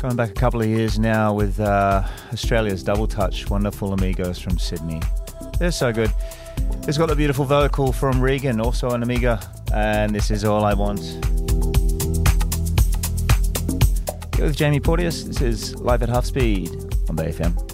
Going back a couple of years now with Australia's Double Touch, wonderful amigos from Sydney. They're so good. It's got a beautiful vocal from Regan, also an amiga, and this is All I Want. Here with Jamie Porteous, this is Live at Half Speed on Bay FM.